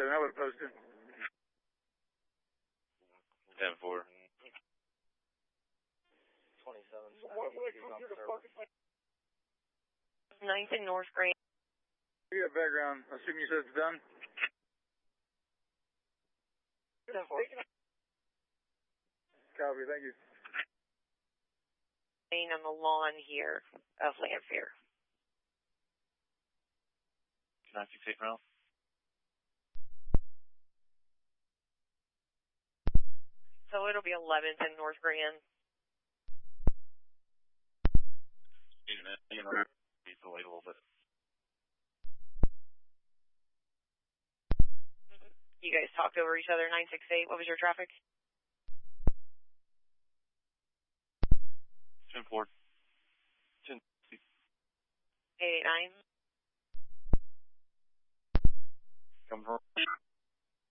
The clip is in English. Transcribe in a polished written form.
27, I would have posted. 10-4. 9th and North Grand. You got background. Assume you said it's done? 10-4. Copy, thank you. On the lawn here of Lanphier. 968 round. So it'll be 11th and North Grand. He's delayed a little bit. You guys talked over each other, 968. What was your traffic? 10-4. 10. 889. Come from